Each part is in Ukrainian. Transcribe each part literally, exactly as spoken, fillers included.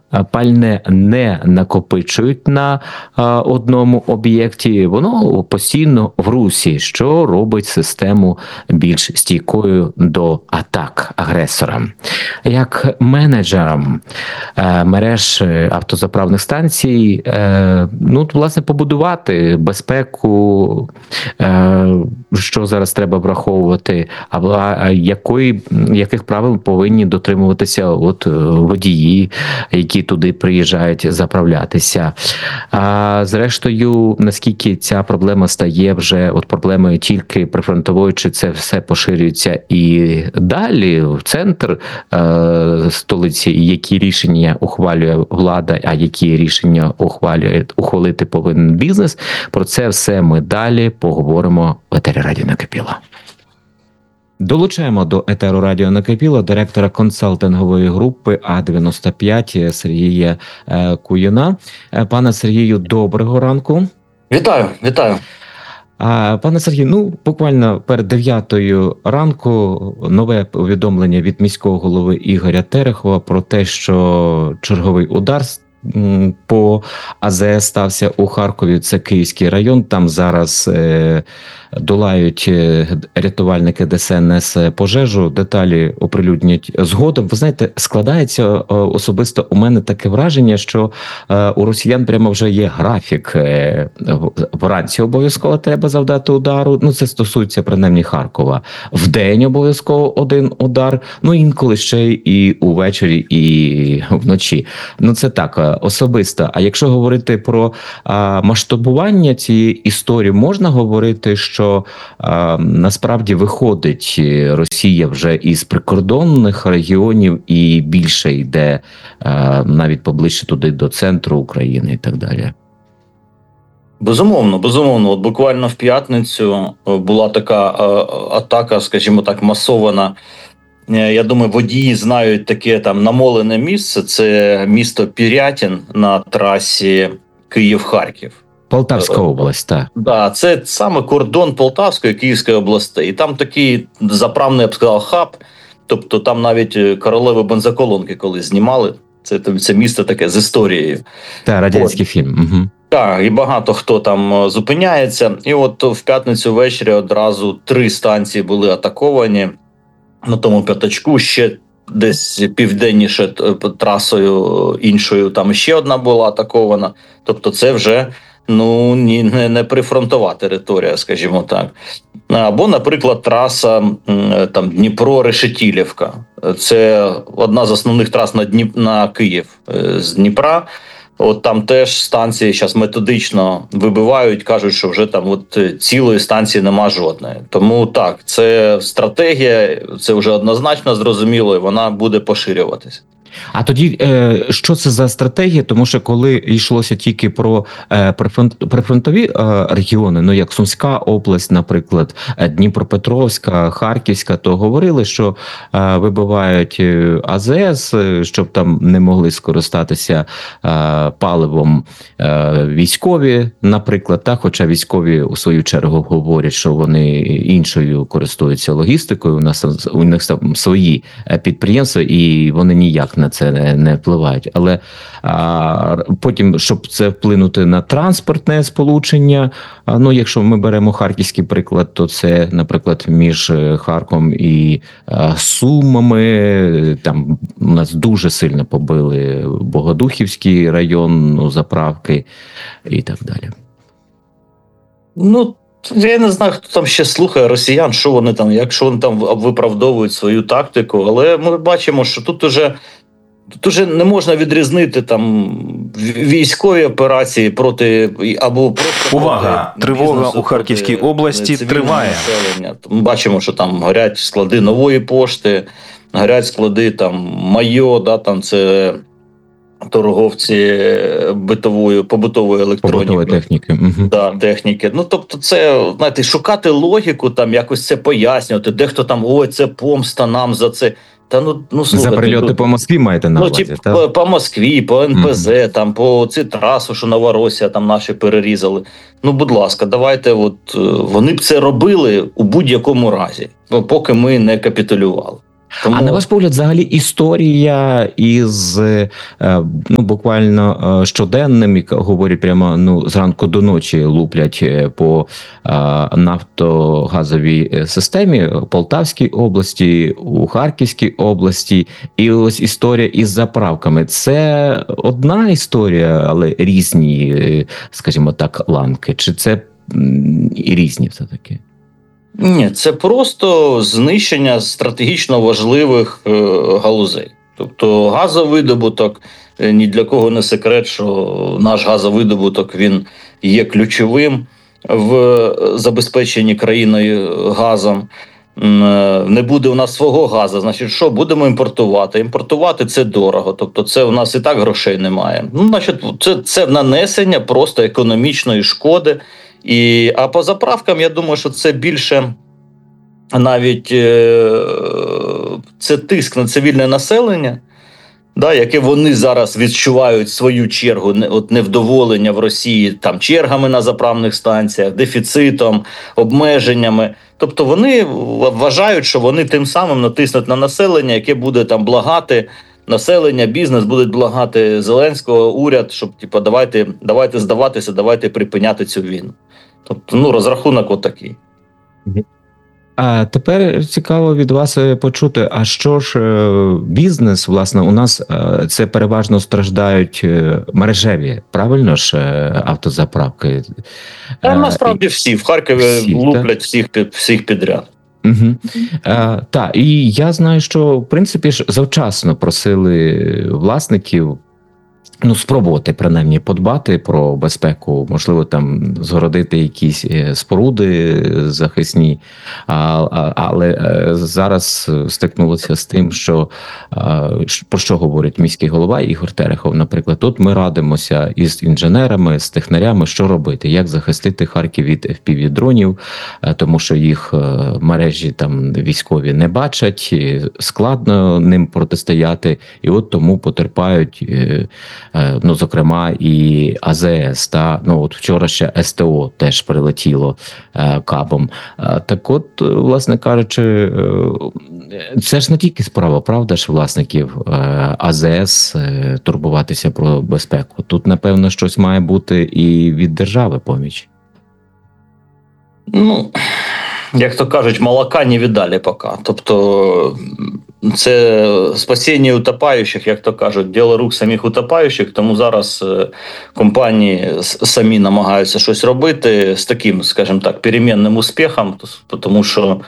пальне не накопичують на одному об'єкті, воно постійно в русі, що робить систему більш стійкою до атак агресора. Як менеджерам мереж автозаправних станцій, ну, власне, побудувати безпеку, що зараз треба враховувати, а якої, яких правил повинні дотримуватися от водії, які туди приїжджають заправлятися. А зрештою, наскільки ця проблема стає вже от проблемою тільки прифронтовою, чи це все поширюється і далі в центр е, столиці, і які рішення ухвалює влада, а які рішення ухвалює, ухвалити повинен бізнес, про це все ми далі поговоримо в етері Радіо Накипіло. Долучаємо до етеру Радіо Накипіло директора консалтингової групи А дев'яносто п'ять Сергія Куюна. Пане Сергію, доброго ранку. Вітаю, вітаю. Пане Сергію, ну, буквально перед дев'ятою ранку нове повідомлення від міського голови Ігоря Терехова про те, що черговий удар по АЗС стався у Харкові, це Київський район, там зараз е, долають рятувальники ДСНС пожежу, деталі оприлюднять згодом. Ви знаєте, складається особисто у мене таке враження, що е, у росіян прямо вже є графік. Е, вранці обов'язково треба завдати удару, ну це стосується принаймні Харкова. Вдень обов'язково один удар, ну інколи ще і увечері, і вночі. Ну це так, особисто. А якщо говорити про а, масштабування цієї історії, можна говорити, що а, насправді виходить Росія вже із прикордонних регіонів і більше йде а, навіть поближче туди до центру України і так далі? Безумовно, безумовно. От буквально в п'ятницю була така а, атака, скажімо так, масована. Я думаю, водії знають таке там намолене місце. Це місто Пірятин на трасі Київ-Харків. Полтавська область, так. Да, це саме кордон Полтавської і Київської областей. І там такий заправний, я б сказав, хаб. Тобто там навіть королеви бензоколонки коли знімали. Це, це місто таке з історією. Так, радянський от. Фільм. Угу. Так, і багато хто там зупиняється. І от в п'ятницю ввечері одразу три станції були атаковані. На тому п'ятачку ще десь південніше трасою іншою там ще одна була атакована. Тобто це вже ну ні, не, не прифронтова територія, скажімо так. Або, наприклад, траса там Дніпро-Решетілівка. Це одна з основних трас на, Дніп... на Київ з Дніпра. От там теж станції зараз методично вибивають, кажуть, що вже там от цілої станції нема жодної. Тому так, це стратегія, це вже однозначно зрозуміло, і вона буде поширюватися. А тоді, е, що це за стратегія? Тому що коли йшлося тільки про е, прифронтові е, регіони, ну як Сумська область, наприклад, Дніпропетровська, Харківська, то говорили, що е, вибивають АЗС, щоб там не могли скористатися е, паливом е, військові, наприклад, так, хоча військові у свою чергу говорять, що вони іншою користуються логістикою, у нас у них там свої підприємства, і вони ніяк на це не, не впливають. Але а, потім, щоб це вплинути на транспортне сполучення, а, ну, якщо ми беремо харківський приклад, то це, наприклад, між Харковом і а, Сумами, там у нас дуже сильно побили Богодухівський район, ну, заправки і так далі. Ну, я не знаю, хто там ще слухає росіян, що вони там, якщо вони там виправдовують свою тактику, але ми бачимо, що тут уже Тут уже не можна відрізнити там військові операції проти або просто увага, тривога у Харківській області триває. Населення. Ми бачимо, що там горять склади Нової пошти, горять склади там Майо, да, там це торговці битової, побутової електроніки. Побутової техніки. Угу. Да, техніки. Ну, тобто це, знаєте, шукати логіку, там якось це пояснювати. Дехто там, ой, це помста нам за це. Та ну, ну слухайте, за прильоти по Москві маєте на увазі? Ну, тип, по, по Москві, по ен пе зет, mm-hmm. там по ці трасу, що Новоросія там наші перерізали. Ну, будь ласка, давайте, от вони б це робили у будь-якому разі, поки ми не капітулювали. Тому... А на ваш погляд, взагалі, історія із е, ну, буквально е, щоденним, як говорять прямо ну, зранку до ночі луплять е, по е, нафтогазовій системі у Полтавській області, у Харківській області, і ось історія із заправками. Це одна історія, але різні, е, скажімо так, ланки? Чи це м, і різні все-таки? Ні, це просто знищення стратегічно важливих е, галузей. Тобто газовидобуток, е, ні для кого не секрет, що наш газовидобуток він є ключовим в забезпеченні країною газом. М, е, Не буде у нас свого газу, значить, що будемо імпортувати? Імпортувати це дорого, тобто це у нас і так грошей немає. Ну, значить, це, це нанесення просто економічної шкоди. І, а по заправкам, я думаю, що це більше навіть е, це тиск на цивільне населення, да, яке вони зараз відчувають свою чергу, не, от невдоволення в Росії там, чергами на заправних станціях, дефіцитом, обмеженнями. Тобто вони вважають, що вони тим самим натиснуть на населення, яке буде там благати, населення, бізнес будуть благати Зеленського, уряд, щоб типу, давайте, давайте здаватися, давайте припиняти цю війну. Тобто, ну, розрахунок отакий. А тепер цікаво від вас почути, а що ж бізнес, власне, у нас це переважно страждають мережеві, правильно ж, автозаправки? Та насправді всі, в Харкові всі, луплять всіх, всіх підряд. Угу. А, так, і я знаю, що, в принципі, ж завчасно просили власників ну, спробувати, принаймні, подбати про безпеку, можливо, там згородити якісь споруди захисні, а, а, але зараз стикнулося з тим, що про що говорить міський голова Ігор Терехов, наприклад, тут ми радимося із інженерами, з технарями, що робити, як захистити Харків від еф пі ві-дронів, тому що їх мережі там військові не бачать, складно ним протистояти, і от тому потерпають ну, зокрема, і а зе ес, та, ну, от вчора ще ес те о теж прилетіло е, кабом. Е, так от, власне кажучи, е, це ж не тільки справа, правда ж, власників е, а зе ес е, турбуватися про безпеку. Тут, напевно, щось має бути і від держави поміч. Ну, як то кажуть, молока не віддали поки. Тобто, це спасіння утопаючих, як то кажуть, діло рук самих утопаючих, тому зараз компанії самі намагаються щось робити з таким, скажімо так, перемінним успіхом, тому що,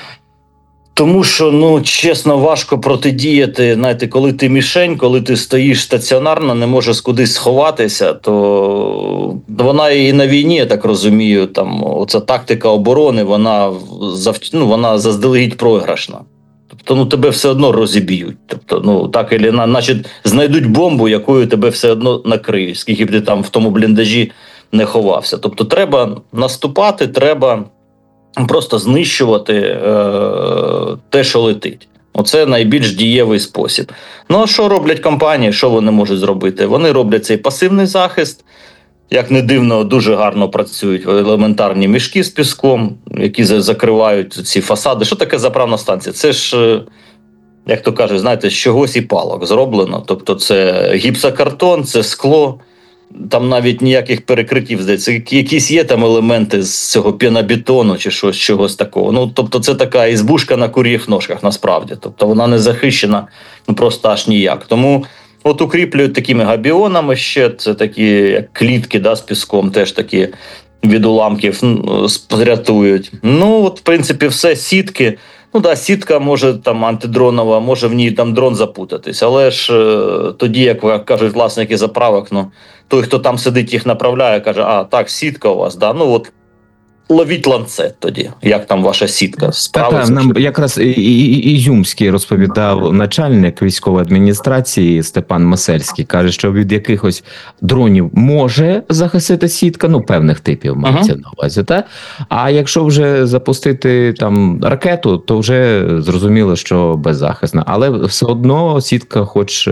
тому що, ну, чесно, важко протидіяти, знаєте, коли ти мішень, коли ти стоїш стаціонарно, не можеш кудись сховатися, то вона і на війні, я так розумію, там, оця тактика оборони, вона, ну, вона заздалегідь програшна. Тобто, ну, тебе все одно розіб'ють. Тобто, ну, так і значить, знайдуть бомбу, якою тебе все одно накриють, скільки б ти там в тому бліндажі не ховався. Тобто, треба наступати, треба просто знищувати е, те, що летить. Оце найбільш дієвий спосіб. Ну, а що роблять компанії, що вони можуть зробити? Вони роблять цей пасивний захист, як не дивно, дуже гарно працюють елементарні мішки з піском, які закривають ці фасади. Що таке заправна станція? Це ж, як то кажуть, знаєте, з чогось і палок зроблено. Тобто це гіпсокартон, це скло, там навіть ніяких перекриттів, здається. Якісь є там елементи з цього пінобетону чи щось, чогось такого. Ну, тобто це така ізбушка на кур'їх ножках, насправді. Тобто вона не захищена, ну, просто аж ніяк. Тому от укріплюють такими габіонами ще, це такі як клітки, да, з піском, теж такі від уламків рятують. Ну, от, в принципі, все, сітки. Ну, да, сітка може там антидронова, може в ній там дрон запутатись, але ж е, тоді, як кажуть власники заправок, ну, той, хто там сидить, їх направляє, каже, а, так, сітка у вас, да, ну, от, ловіть ланцет тоді, як там ваша сітка справиться. Так, нам якраз і, і, і Ізюмський розповідав начальник військової адміністрації Степан Масельський, каже, що від якихось дронів може захистити сітка, ну, певних типів мається uh-huh. на увазі, так? А якщо вже запустити там ракету, то вже зрозуміло, що беззахисна. Але все одно сітка хоч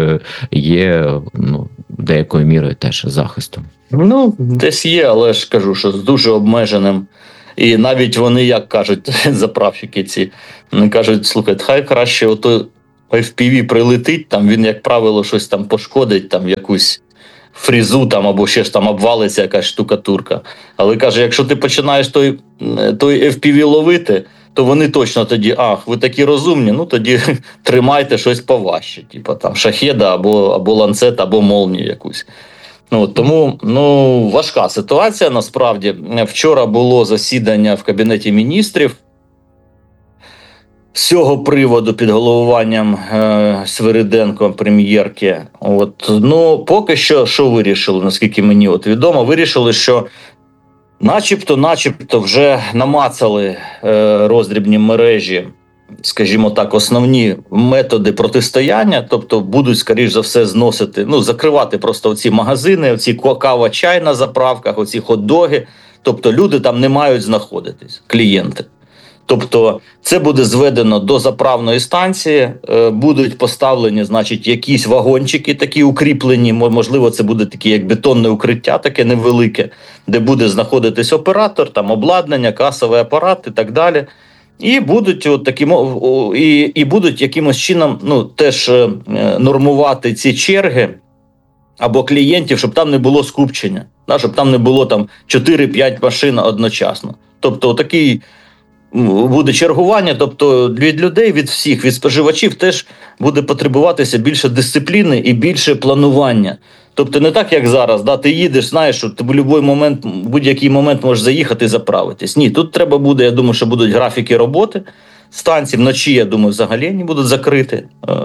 є, ну, деякою мірою теж захистом. Ну, десь є, але ж кажу, що з дуже обмеженим І навіть вони, як кажуть, заправщики ці, вони кажуть, слухай, хай краще ото еф пі ві прилетить, там він, як правило, щось там пошкодить, там якусь фрізу там або ще ж там обвалиться якась штукатурка. Але каже, якщо ти починаєш той, той еф пі ві ловити, то вони точно тоді, ах, ви такі розумні, ну тоді тримайте щось поважче, типу там шахеда або, або ланцет, або молнію якусь. Ну, тому ну, важка ситуація, насправді. Вчора було засідання в Кабінеті міністрів з цього приводу під головуванням е, Свириденко, прем'єрки. От, ну, поки що, що вирішили, наскільки мені от відомо, вирішили, що начебто, начебто вже намацали е, роздрібні мережі, скажімо так, основні методи протистояння, тобто будуть, скоріш за все, зносити, ну, закривати просто оці магазини, оці кава-чай на заправках, оці хот-доги, тобто люди там не мають знаходитись, клієнти. Тобто це буде зведено до заправної станції, е, будуть поставлені, значить, якісь вагончики такі укріплені, можливо, це буде таке як бетонне укриття, таке невелике, де буде знаходитись оператор, там обладнання, касовий апарат і так далі. І будуть от такі, і, і будуть якимось чином, ну, теж е, нормувати ці черги або клієнтів, щоб там не було скупчення, да, щоб там не було там чотири-п'ять машин одночасно. Тобто такий буде чергування, тобто від людей, від всіх, від споживачів теж буде потребуватися більше дисципліни і більше планування. Тобто не так, як зараз, да, ти їдеш, знаєш, що ти в будь-який момент, будь-який момент можеш заїхати і заправитись. Ні, тут треба буде, я думаю, що будуть графіки роботи станцій. Вночі, я думаю, взагалі не будуть закриті.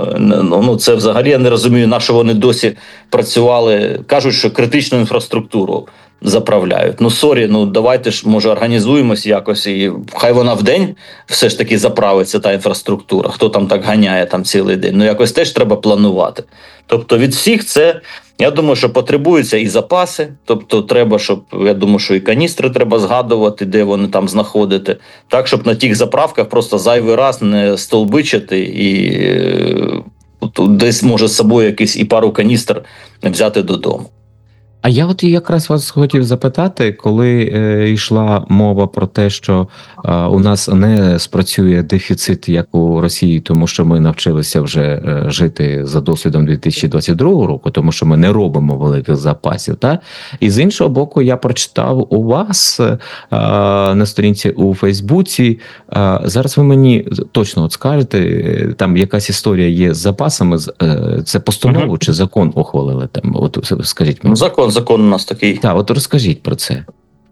Ну, це взагалі я не розумію, на що вони досі працювали. Кажуть, що критичну інфраструктуру заправляють. Ну, сорі, ну давайте ж, може, організуємось якось, і хай вона вдень все ж таки заправиться, та інфраструктура. Хто там так ганяє там цілий день? Ну, якось теж треба планувати. Тобто від всіх це, я думаю, що потребуються і запаси, тобто треба, щоб, я думаю, що і каністри треба згадувати, де вони там знаходити, так, щоб на тих заправках просто зайвий раз не столбичити і е, десь, може, з собою якийсь і пару каністр взяти додому. А я от якраз вас хотів запитати, коли е, йшла мова про те, що е, у нас не спрацює дефіцит, як у Росії, тому що ми навчилися вже е, жити за досвідом дві тисячі двадцять другого року, тому що ми не робимо великих запасів. Та? І з іншого боку, я прочитав у вас е, на сторінці у Фейсбуці, е, зараз ви мені точно от скажете, е, там якась історія є з запасами, е, це постанову чи закон ухвалили там? От скажіть мені. Закон. Закон у нас такий. Так, от розкажіть про це.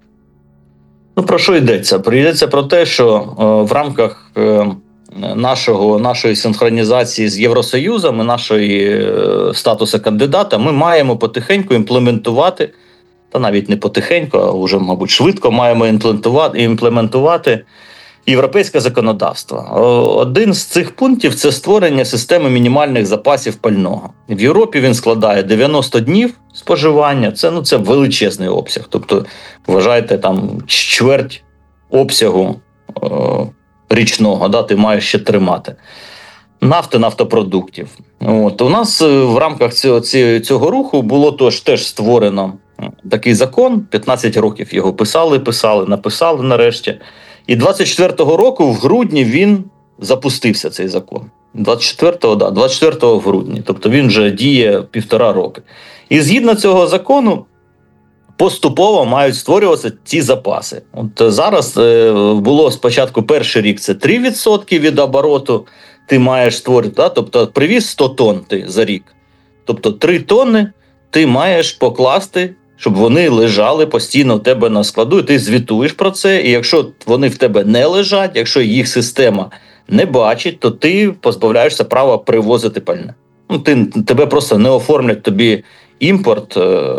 Ну, про що йдеться? Йдеться про те, що е, в рамках е, нашого, нашої синхронізації з Євросоюзом і нашої е, статусу кандидата ми маємо потихеньку імплементувати, та навіть не потихеньку, а вже, мабуть, швидко маємо імплементувати, імплементувати європейське законодавство. Один з цих пунктів – це створення системи мінімальних запасів пального. В Європі він складає дев'яносто днів споживання, це, ну, це величезний обсяг. Тобто, вважайте, там чверть обсягу е, річного, да, ти маєш ще тримати. Нафти, нафтопродуктів. От. У нас в рамках цього, цього руху було тож, теж створено такий закон, п'ятнадцять років його писали, писали, написали нарешті. І двадцять четвертого року, в грудні, він запустився, цей закон. двадцять четвертого, да, двадцять четвертого в грудні. Тобто він вже діє півтора роки. І згідно цього закону, поступово мають створюватися ці запаси. От зараз е, було спочатку перший рік, це три відсотки від обороту ти маєш створити. Да? Тобто привіз сто тонн ти за рік. Тобто три тонни ти маєш покласти, щоб вони лежали постійно в тебе на складу, і ти звітуєш про це, і якщо вони в тебе не лежать, якщо їх система не бачить, то ти позбавляєшся права привозити пальне. Ну, ти, тебе просто не оформлять тобі імпорт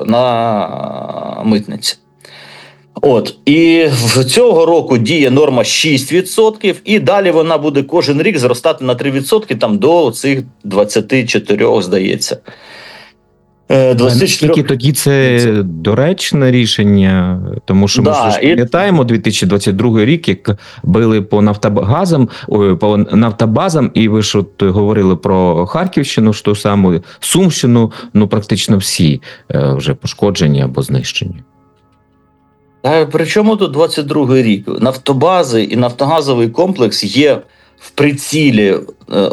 на митниці. От, і в цього року діє норма шість відсотків, і далі вона буде кожен рік зростати на три відсотки, там до цих двадцять чотири, здається. Наскільки тоді це доречне рішення, тому що да, ми ж пам'ятаємо дві тисячі двадцять другий рік, як били по нафтобазам, по нафтобазам, і ви ж от говорили про Харківщину, що саме Сумщину, ну практично всі вже пошкоджені або знищені. А при чому тут двадцять другий рік? Нафтобази і нафтогазовий комплекс є в прицілі е,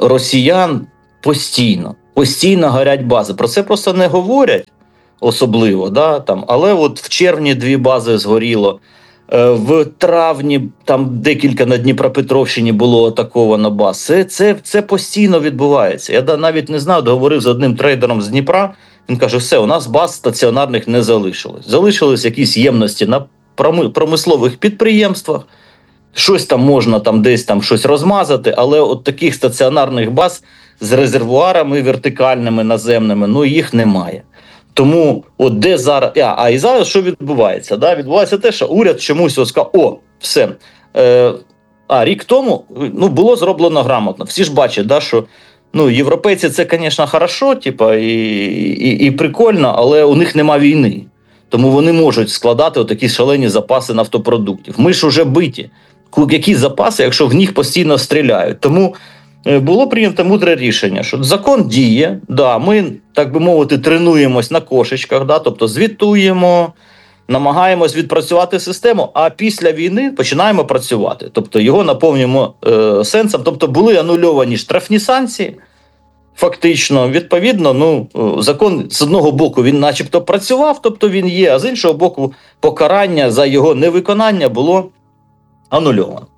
росіян постійно. Постійно горять бази. Про це просто не говорять особливо, да, там. Але от в червні дві бази згоріло. Е, в травні там декілька на Дніпропетровщині було атаковано баз. Це, це, це постійно відбувається. Я да, навіть не знаю, договорив з одним трейдером з Дніпра. Він каже, все, у нас баз стаціонарних не залишилось. Залишились якісь ємності на промислових підприємствах, щось там можна там десь там щось розмазати, але от таких стаціонарних баз з резервуарами вертикальними, наземними, ну їх немає. Тому от де зараз, а, а і зараз що відбувається? Да? Відбувається те, що уряд чомусь ось сказав, о, все, е, а рік тому ну, було зроблено грамотно. Всі ж бачать, да, що ну, європейці це, звісно, хорошо, типа, і, і, і прикольно, але у них нема війни. Тому вони можуть складати такі шалені запаси нафтопродуктів. Ми ж уже биті. Які запаси, якщо в них постійно стріляють? Тому було прийнято мудре рішення, що закон діє, да, ми, так би мовити, тренуємось на кошечках, да, тобто звітуємо, намагаємось відпрацювати систему, а після війни починаємо працювати. Тобто його наповнюємо е, сенсом. Тобто були анульовані штрафні санкції, фактично, відповідно, ну, закон з одного боку він начебто працював, тобто він є, а з іншого боку покарання за його невиконання було анульовано.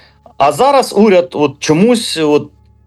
А зараз уряд от чомусь от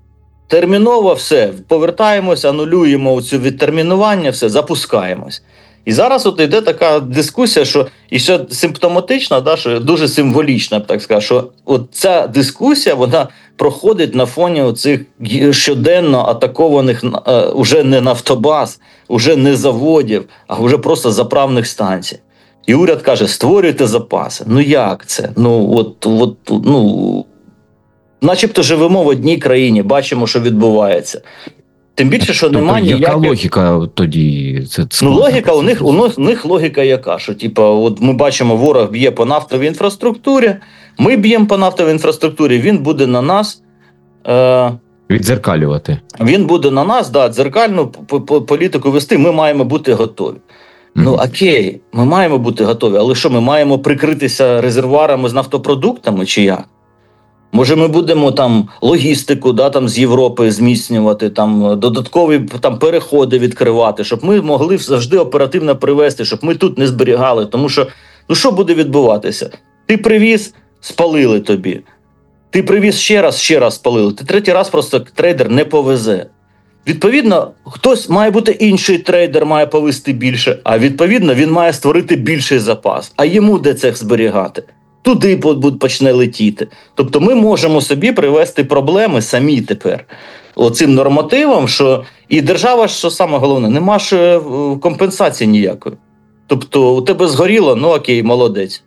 терміново все, повертаємося, анулюємо цю відтермінування, все, запускаємось. І зараз от йде така дискусія, що і ще симптоматична, да, що дуже символічна, так сказати, що от ця дискусія, вона проходить на фоні цих щоденно атакованих е, уже не нафтобаз, уже не заводів, а вже просто заправних станцій. І уряд каже, створюйте запаси. Ну як це? Ну от, от, ну, начебто живемо в одній країні, бачимо, що відбувається. Тим більше, що тобто, немає яка ніяких... логіка тоді? Це ну, логіка у них, у них, у них логіка яка? Що, типа, от ми бачимо, ворог б'є по нафтовій інфраструктурі, ми б'ємо по нафтовій інфраструктурі, він буде на нас... Е... Відзеркалювати. Він буде на нас, да, дзеркальну політику вести, ми маємо бути готові. Mm-hmm. Ну, окей, ми маємо бути готові, але що, ми маємо прикритися резервуарами з нафтопродуктами, чи як? Може, ми будемо там логістику, да, там з Європи зміцнювати, там додаткові там переходи відкривати, щоб ми могли завжди оперативно привезти, щоб ми тут не зберігали. Тому що, ну що буде відбуватися? Ти привіз, спалили тобі. Ти привіз ще раз, ще раз спалили. Ти третій раз просто трейдер не повезе. Відповідно, хтось має бути інший трейдер, має повезти більше, а відповідно він має створити більший запас. А йому де це зберігати? Туди почне летіти. Тобто ми можемо собі привести проблеми самі тепер. Оцим нормативом, що і держава, що саме головне, нема ж компенсації ніякої. Тобто у тебе згоріло, ну окей, молодець.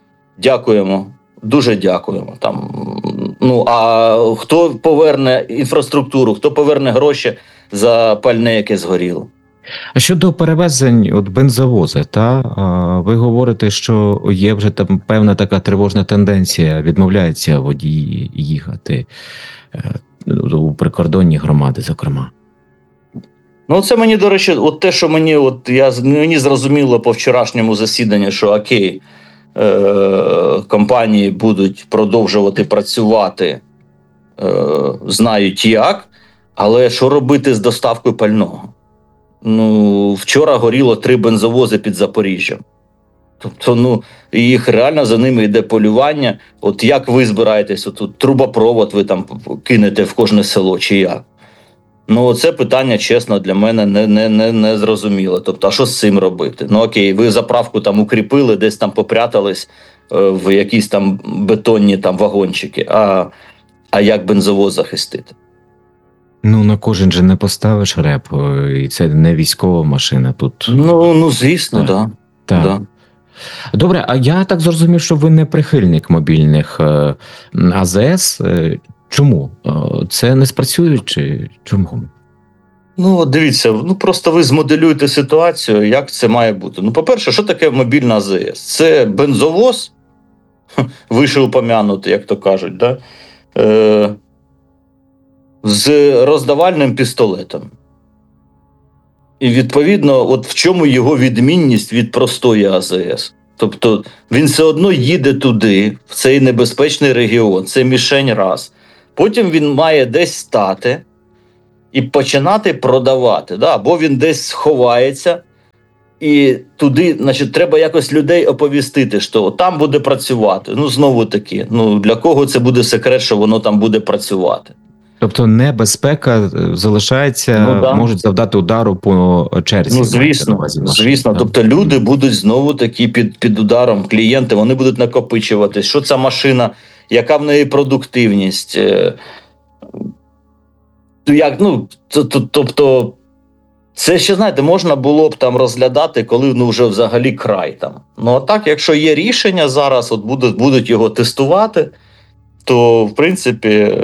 Дякуємо, дуже дякуємо. Там, ну, а хто поверне інфраструктуру, хто поверне гроші за пальне, яке згоріло? А щодо перевезень, от бензовози, та ви говорите, що є вже там певна така тривожна тенденція, відмовляються водії їхати у прикордонні громади, зокрема. Ну, це мені, до речі, от те, що мені, от я мені зрозуміло по вчорашньому засіданню, що окей, е- компанії будуть продовжувати працювати, е- знають як, але що робити з доставкою пального? Ну, вчора горіло три бензовози під Запоріжжям. Тобто, ну, їх реально за ними йде полювання. От як ви збираєтесь, от трубопровод ви там кинете в кожне село, чи як? Ну, це питання, чесно, для мене не, не, не, не зрозуміло. Тобто, а що з цим робити? Ну, окей, ви заправку там укріпили, десь там попрятались е, в якісь там бетонні там вагончики. А, а як бензовоз захистити? Ну, на кожен же не поставиш реп, і це не військова машина тут. Ну, ну звісно, так. Да. Так. Да. Добре, а я так зрозумів, що ви не прихильник мобільних е, А З С. Е, чому? Е, це не спрацює чи чому? Ну, дивіться, ну просто ви змоделюєте ситуацію, як це має бути. Ну, по-перше, що таке мобільна А З С? Це бензовоз, вище упомянутий, як то кажуть, да? Е, з роздавальним пістолетом. І відповідно, от в чому його відмінність від простої А З С? Тобто він все одно їде туди, в цей небезпечний регіон, це мішень раз. Потім він має десь стати і починати продавати. Да? Або він десь сховається, і туди, значить, треба якось людей оповістити, що там буде працювати. Ну, знову таки, ну, для кого це буде секрет, що воно там буде працювати? Тобто небезпека залишається, Ну, да. можуть завдати удару по черзі. Ну, звісно, звісно. Тобто люди будуть знову таки під, під ударом, клієнти, вони будуть накопичуватись. Що ця машина, яка в неї продуктивність? Е, Як, ну, тобто, це ще, знаєте, можна було б там розглядати, коли ну, вже взагалі край там. Ну, а так, якщо є рішення зараз, от будуть, будуть його тестувати, то, в принципі,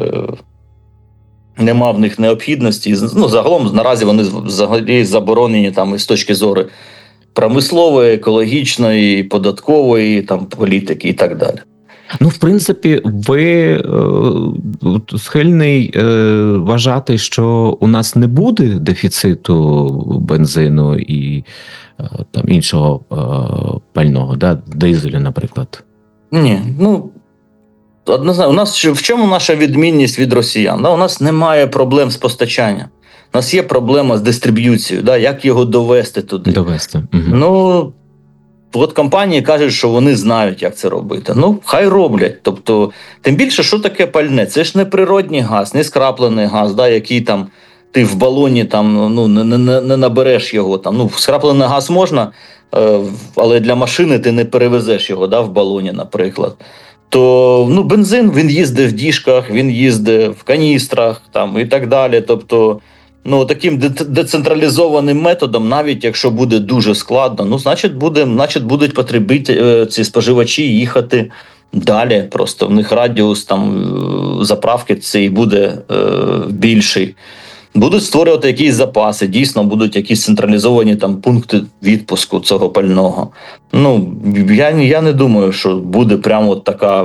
нема в них необхідності. Ну, загалом, наразі вони взагалі заборонені там із точки зору промислової, екологічної, податкової там, політики і так далі. Ну, в принципі, ви е, схильний е, вважати, що у нас не буде дефіциту бензину і е, там іншого е, пального, да? Дизелю, наприклад. Ні, ну, однозначно, у нас в чому наша відмінність від росіян? Да, у нас немає проблем з постачанням. У нас є проблема з дистриб'юцією, да, як його довести туди. Довести. Угу. Ну, от компанії кажуть, що вони знають, як це робити. Ну, хай роблять. Тобто, тим більше, що таке пальне? Це ж не природній газ, не скраплений газ, да, який там ти в балоні там, ну, не, не, не набереш його. Там. Ну, скраплений газ можна, е, але для машини ти не перевезеш його, да, в балоні, наприклад. То ну, бензин, він їздить в діжках, він їздить в каністрах там, і так далі. Тобто, ну, таким децентралізованим методом, навіть якщо буде дуже складно, ну, значить, буде, значить будуть потребити ці споживачі їхати далі. Просто в них радіус там заправки цей буде е, більший. Будуть створювати якісь запаси, дійсно будуть якісь централізовані там пункти відпуску цього пального. Ну, я, я не думаю, що буде прямо от така,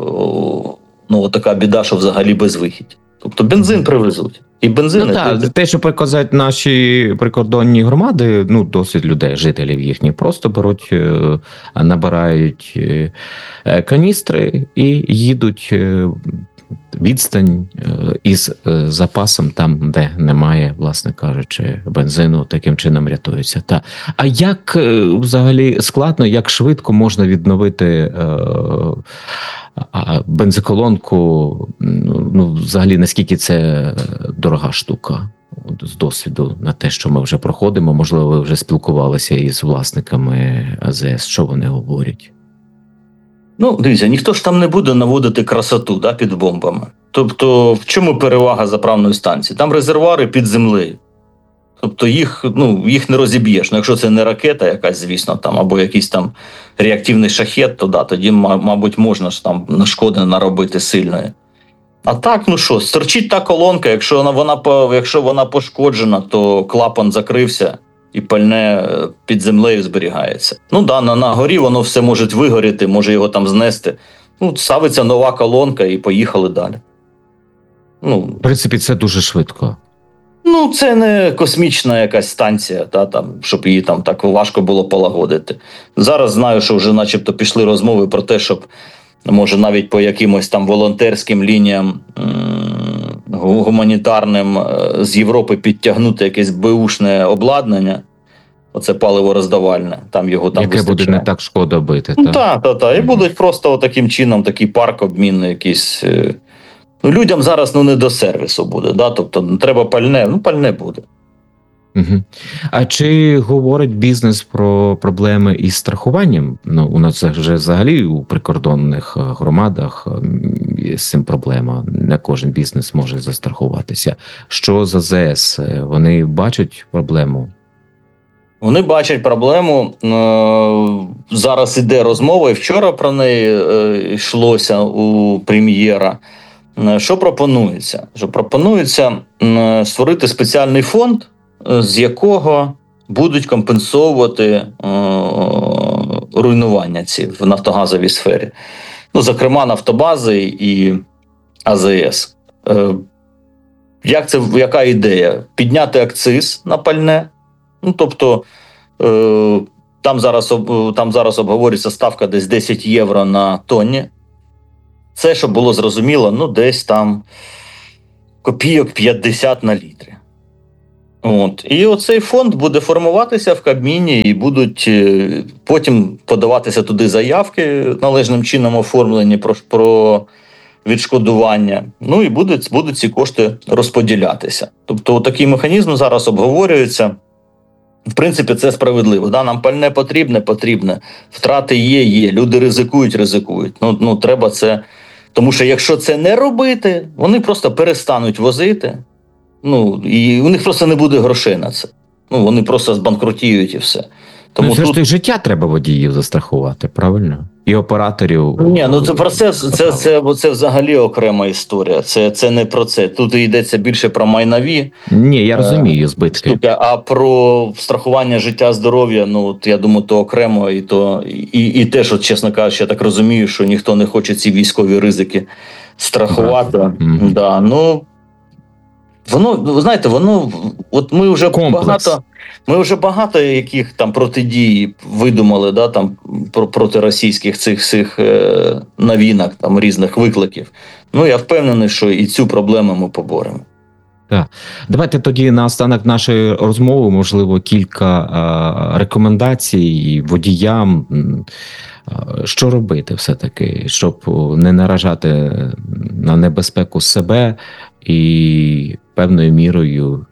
ну, от така біда, що взагалі безвихідь. Тобто бензин привезуть. І бензин. Ну, так, те, що приказують наші прикордонні громади, ну, досить людей, жителів їхніх, просто беруть, набирають каністри і їдуть відстань із запасом там, де немає, власне кажучи, бензину, таким чином рятуються. Та. А як взагалі складно, як швидко можна відновити бензоколонку, ну, взагалі, наскільки це дорога штука? З досвіду на те, що ми вже проходимо, можливо, ви вже спілкувалися із власниками АЗС, що вони говорять? Ну, дивіться, ніхто ж там не буде наводити красоту, да, під бомбами. Тобто, в чому перевага заправної станції? Там резервуари під землею. Тобто їх, ну, їх не розіб'єш. Ну, якщо це не ракета якась, звісно, там, або якийсь там реактивний шахет, то да, тоді, мабуть, можна ж там шкоди наробити сильної. А так, ну що, стерчить та колонка, якщо вона, вона, якщо вона пошкоджена, то клапан закрився і пальне під землею зберігається. Ну да, на, на горі воно все може вигоріти, може його там знести. Ну, ставиться нова колонка і поїхали далі. Ну, в принципі, це дуже швидко. Ну, це не космічна якась станція, та, там, щоб її там так важко було полагодити. Зараз знаю, що вже начебто пішли розмови про те, щоб, може, навіть по якимось там волонтерським лініям гуманітарним з Європи підтягнути якесь беушне обладнання. Оце паливо-роздавальне. Там його там яке вистачає. Буде не так шкода бити. Ну, так, так, так. І будуть просто таким чином такий парк обмінний якийсь. Ну, людям зараз ну, не до сервісу буде, да? Тобто треба пальне, ну пальне буде. Угу. А чи говорить бізнес про проблеми із страхуванням? Ну, у нас вже взагалі у прикордонних громадах з цим проблема. Не кожен бізнес може застрахуватися. Що з АЗС? Вони бачать проблему? Вони бачать проблему. Зараз іде розмова, і вчора про неї йшлося у прем'єра. Що пропонується? Що пропонується створити спеціальний фонд, з якого будуть компенсовувати е, руйнування ці в нафтогазовій сфері. Ну, зокрема, нафтобази і АЗС. Е, як це, яка ідея? Підняти акциз на пальне. Ну, тобто, е, там зараз, об- там зараз обговорюється ставка десь десять євро на тонні. Це, щоб було зрозуміло, ну десь там копійок п'ятдесят на літрі. От. І оцей фонд буде формуватися в Кабміні, і будуть е, потім подаватися туди заявки належним чином оформлені про, про відшкодування. Ну і будуть, будуть ці кошти розподілятися. Тобто такий механізм зараз обговорюється. В принципі, це справедливо. Да? Нам пальне потрібне, потрібне. Втрати є, є. Люди ризикують, ризикують. Ну, ну треба це. Тому що якщо це не робити, вони просто перестануть возити. Ну, і у них просто не буде грошей на це. Ну, вони просто збанкрутіють і все. Тому ну, це тут... ж ти життя треба водіїв застрахувати, правильно? І операторів. Ні, ну це про це, це, це, це, це взагалі окрема історія. Це, це не про це. Тут йдеться більше про майнові. Ні, я розумію збитки. Штуки, а про страхування життя, здоров'я, ну от я думаю, то окремо, і то і, і те, що, чесно кажучи, я так розумію, що ніхто не хоче ці військові ризики страхувати. Mm-hmm. Да, ну воно, ви знаєте, воно от ми вже Комплекс. багато. Ми вже багато яких там протидій видумали, да, там про проти російських цих цих е, новинок, там різних викликів. Ну я впевнений, що і цю проблему ми поборемо. Так. Давайте тоді наостанок нашої розмови, можливо, кілька е, рекомендацій водіям, е, що робити все-таки, щоб не наражати на небезпеку себе і певною мірою,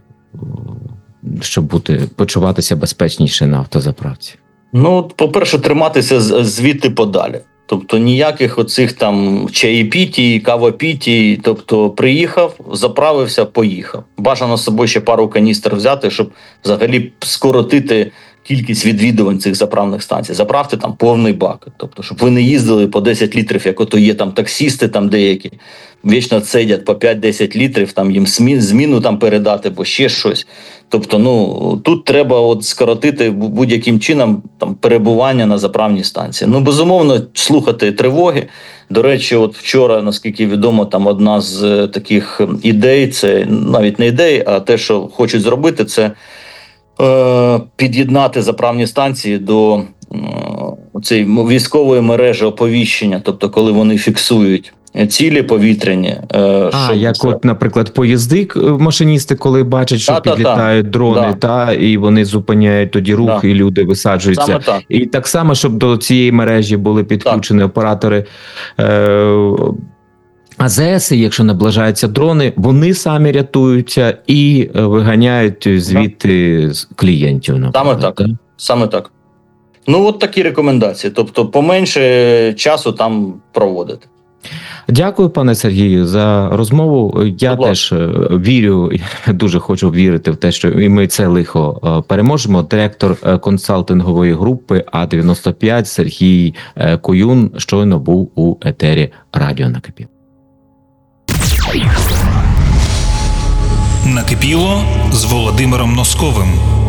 щоб бути, почуватися безпечніше на автозаправці. Ну, по-перше, триматися звідти подалі. Тобто ніяких оцих там чаєпітій, кавопітій. Тобто приїхав, заправився, поїхав. Бажано з собою ще пару каністр взяти, щоб взагалі скоротити кількість відвідувань цих заправних станцій. Заправте там повний бак. Тобто, щоб ви не їздили по десять літрів, як ото є там таксісти там деякі. Вічно цедять по п'ять-десять літрів, там їм зміну там передати, бо ще щось. Тобто, ну, тут треба от скоротити будь-яким чином там перебування на заправній станції. Ну, безумовно, слухати тривоги. До речі, от вчора, наскільки відомо, там одна з таких ідей, це навіть не ідей, а те, що хочуть зробити, це е, під'єднати заправні станції до е, цієї військової мережі оповіщення, тобто коли вони фіксують цілі повітряні. Е, а, щоб як це... от, наприклад, поїзди, машиністи, коли бачать, що та, підлітають та, дрони, да. та, і вони зупиняють тоді рух, Да. і люди висаджуються. Саме так. І так само, щоб до цієї мережі були підключені так. оператори е- А З С, якщо наближаються дрони, вони самі рятуються і виганяють звідти да. клієнтів. Саме так. так. Саме так. Ну, от такі рекомендації. Тобто, поменше часу там проводити. Дякую, пане Сергію, за розмову. Я Будь теж вірю, дуже хочу вірити в те, що і ми це лихо переможемо. Директор консалтингової групи А дев'яносто п'ять Сергій Куюн щойно був у етері Радіо Накипіло. Накипіло з Володимиром Носковим.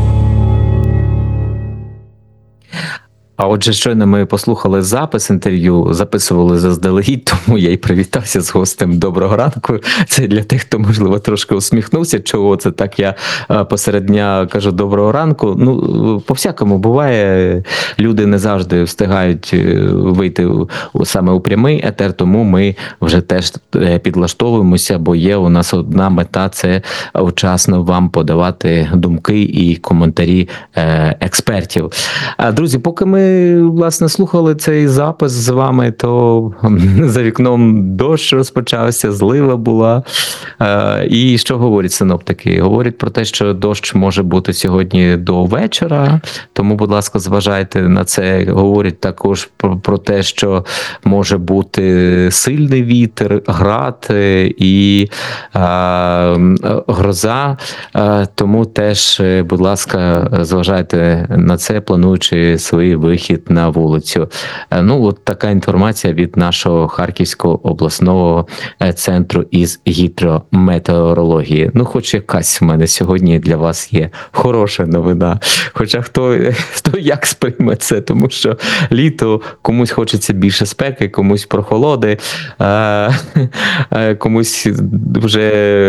А отже, щойно ми послухали запис інтерв'ю, записували заздалегідь, тому я і привітався з гостем. Доброго ранку. Це для тих, хто, можливо, трошки усміхнувся, чого це так я посеред дня кажу доброго ранку. Ну, по-всякому буває, люди не завжди встигають вийти саме у прямий етер, тому ми вже теж підлаштовуємося, бо є у нас одна мета – це вчасно вам подавати думки і коментарі експертів. Друзі, поки ми власне, слухали цей запис з вами, то за вікном дощ розпочався, злива була. І що говорять синоптики? Говорять про те, що дощ може бути сьогодні до вечора, тому, будь ласка, зважайте на це. Говорять також про, про те, що може бути сильний вітер, град і а, гроза, а, тому теж, будь ласка, зважайте на це, плануючи свої вихід на вулицю. Ну, от така інформація від нашого Харківського обласного центру із гідрометеорології. Ну, хоч якась в мене сьогодні для вас є хороша новина. Хоча хто, хто як сприйме це, тому що літо, комусь хочеться більше спеки, комусь прохолоди, комусь вже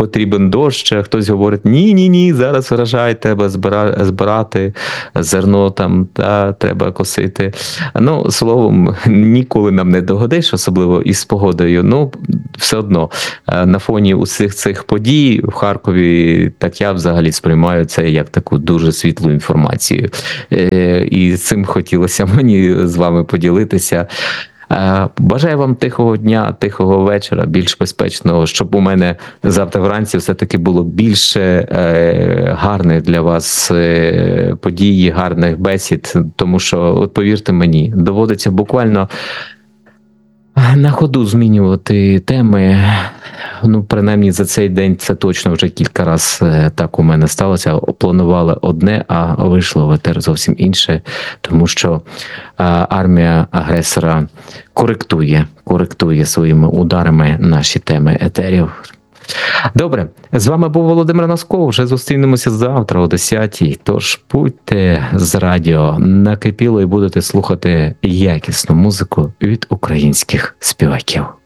потрібен дощ, а хтось говорить, ні-ні-ні, зараз врожай, треба збира, збирати зерно, там, та, треба косити. Ну, словом, ніколи нам не догодиш, особливо із погодою. Ну, все одно, на фоні усіх цих подій в Харкові, так я взагалі сприймаю це як таку дуже світлу інформацію. І цим хотілося мені з вами поділитися. Бажаю вам тихого дня, тихого вечора, більш безпечного, щоб у мене завтра вранці все-таки було більше гарних для вас подій, гарних бесід, тому що, от повірте мені, доводиться буквально на ходу змінювати теми. Ну, принаймні за цей день це точно вже кілька разів так у мене сталося. Планували одне, а вийшло в етер зовсім інше, тому що а, армія агресора коректує, коректує своїми ударами наші теми етерів. Добре, з вами був Володимир Носков, вже зустрінемося завтра о десятій, тож будьте з радіо накипіло і будете слухати якісну музику від українських співаків.